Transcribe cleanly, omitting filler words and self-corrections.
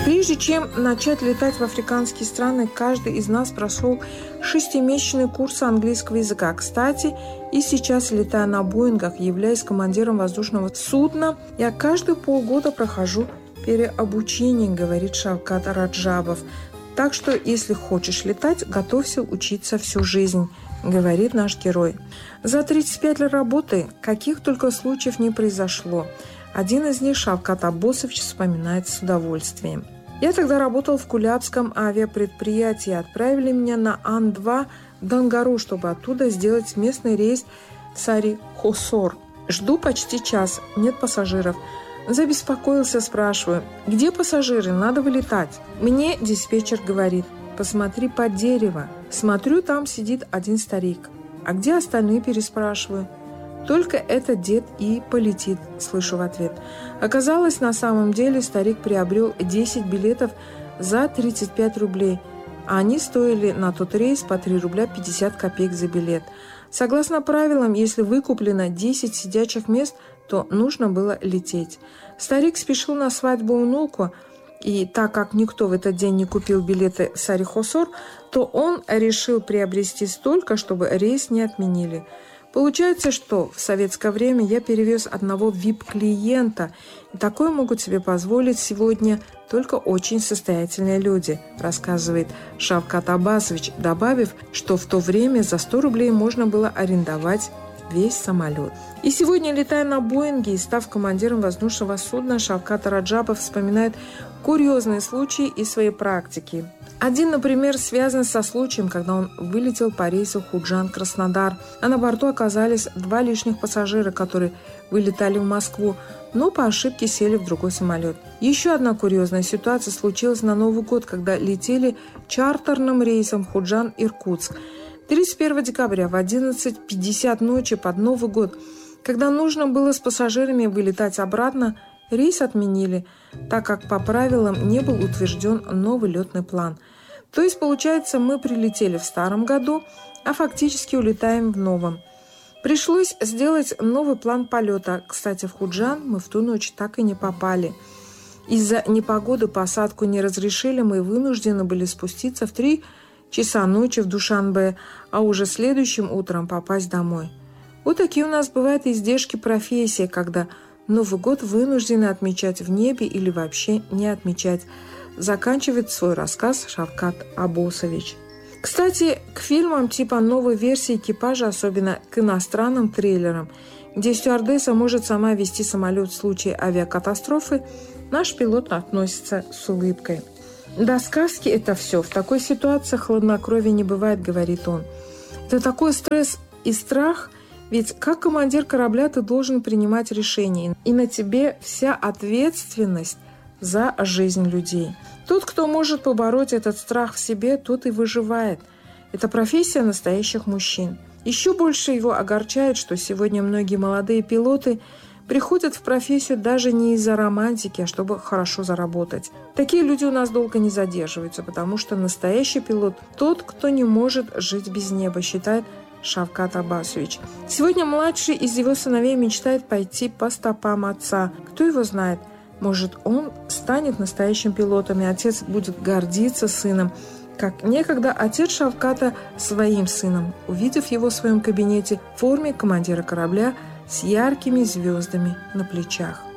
Прежде чем начать летать в африканские страны, каждый из нас прошел 6-месячный курс английского языка. Кстати, и сейчас, летая на Боингах, являясь командиром воздушного судна, я каждые полгода прохожу переобучение, говорит Шавкат Раджабов. Так что, если хочешь летать, готовься учиться всю жизнь, говорит наш герой. За 35 лет работы каких только случаев не произошло. Один из них Шавкат Аббосович вспоминает с удовольствием. Я тогда работал в Кулябском авиапредприятии. Отправили меня на Ан-2 в Дангару, чтобы оттуда сделать местный рейс Сари-Хосор. Жду почти час, нет пассажиров. Забеспокоился, спрашиваю, где пассажиры, надо вылетать. Мне диспетчер говорит, посмотри под дерево. Смотрю, там сидит один старик. А где остальные, переспрашиваю. Только этот дед и полетит, слышу в ответ. Оказалось, на самом деле старик приобрел 10 билетов за 35 рублей, а они стоили на тот рейс по 3 рубля 50 копеек за билет. Согласно правилам, если выкуплено 10 сидячих мест, то нужно было лететь. Старик спешил на свадьбу внуку, и так как никто в этот день не купил билеты в Сари-Хосор, то он решил приобрести столько, чтобы рейс не отменили. Получается, что в советское время я перевез одного VIP-клиента, и такое могут себе позволить сегодня только очень состоятельные люди, рассказывает Шавкат Аббосович, добавив, что в то время за 100 рублей можно было арендовать весь самолет. И сегодня, летая на Боинге и став командиром воздушного судна, Шавкат Раджабов вспоминает курьезные случаи из своей практики. Один, например, связан со случаем, когда он вылетел по рейсу Худжан-Краснодар, а на борту оказались 2 лишних пассажира, которые вылетали в Москву, но по ошибке сели в другой самолет. Еще одна курьезная ситуация случилась на Новый год, когда летели чартерным рейсом Худжан-Иркутск. 31 декабря в 11:50 ночи под Новый год, когда нужно было с пассажирами вылетать обратно, рейс отменили, так как по правилам не был утвержден новый летный план. То есть, получается, мы прилетели в старом году, а фактически улетаем в новом. Пришлось сделать новый план полета. Кстати, в Худжан мы в ту ночь так и не попали. Из-за непогоды посадку не разрешили, мы вынуждены были спуститься в 3 часа ночи в Душанбе, а уже следующим утром попасть домой. Вот такие у нас бывают издержки профессии, когда Новый год вынуждены отмечать в небе или вообще не отмечать, заканчивает свой рассказ Шавкат Аббосович. Кстати, к фильмам типа новой версии «Экипажа», особенно к иностранным трейлерам, где стюардесса может сама вести самолет в случае авиакатастрофы, наш пилот относится с улыбкой. До сказки это все. В такой ситуации хладнокровия не бывает, говорит он. Это такой стресс и страх, ведь как командир корабля ты должен принимать решения, и на тебе вся ответственность за жизнь людей. Тот, кто может побороть этот страх в себе, тот и выживает. Это профессия настоящих мужчин. Еще больше его огорчает, что сегодня многие молодые пилоты приходят в профессию даже не из-за романтики, а чтобы хорошо заработать. Такие люди у нас долго не задерживаются, потому что настоящий пилот – тот, кто не может жить без неба, считает Шавкат Аббосович. Сегодня младший из его сыновей мечтает пойти по стопам отца. Кто его знает? Может, он станет настоящим пилотом, и отец будет гордиться сыном, как некогда отец Шавката своим сыном, увидев его в своем кабинете в форме командира корабля с яркими звездами на плечах.